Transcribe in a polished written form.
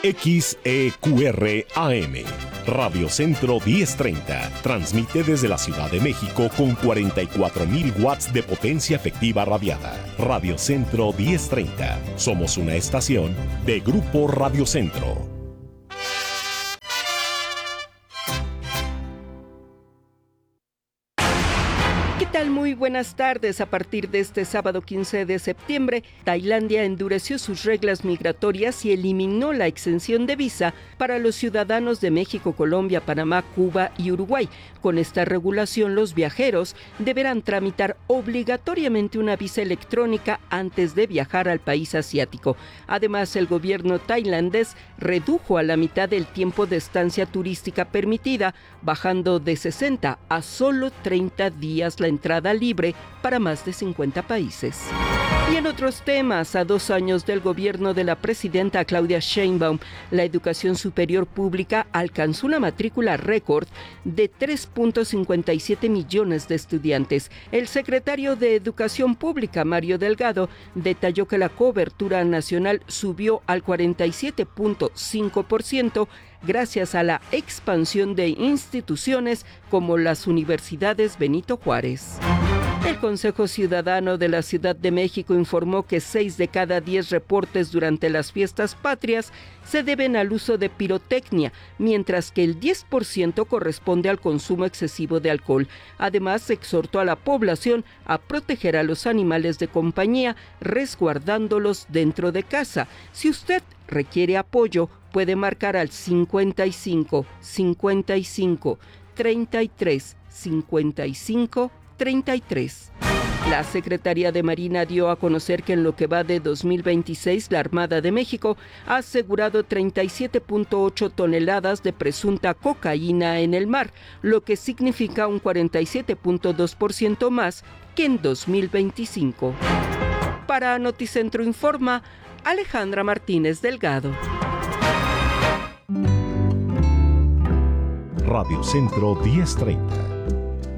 XEQR AM, Radio Centro 1030, transmite desde la Ciudad de México con 44.000 watts de potencia efectiva radiada. Radio Centro 1030, somos una estación de Grupo Radio Centro. Muy buenas tardes. A partir de este sábado 15 de septiembre, Tailandia endureció sus reglas migratorias y eliminó la exención de visa para los ciudadanos de México, Colombia, Panamá, Cuba y Uruguay. Con esta regulación, los viajeros deberán tramitar obligatoriamente una visa electrónica antes de viajar al país asiático. Además, el gobierno tailandés redujo a la mitad el tiempo de estancia turística permitida, bajando de 60 a solo 30 días la entrada libre para más de 50 países. Y en otros temas, a 2 años del gobierno de la presidenta Claudia Sheinbaum, la educación superior pública alcanzó una matrícula récord de 3.57 millones de estudiantes. El secretario de Educación Pública, Mario Delgado, detalló que la cobertura nacional subió al 47.5% gracias a la expansión de instituciones como las universidades Benito Juárez. El Consejo Ciudadano de la Ciudad de México informó que 6 de cada 10 reportes durante las fiestas patrias se deben al uso de pirotecnia, mientras que el 10% corresponde al consumo excesivo de alcohol. Además, exhortó a la población a proteger a los animales de compañía, resguardándolos dentro de casa. Si usted requiere apoyo, puede marcar al 55 55 33 55 33. La Secretaría de Marina dio a conocer que en lo que va de 2026, la Armada de México ha asegurado 37.8 toneladas de presunta cocaína en el mar, lo que significa un 47.2% más que en 2025. Para Noticentro Informa, Alejandra Martínez Delgado. Radio Centro 1030.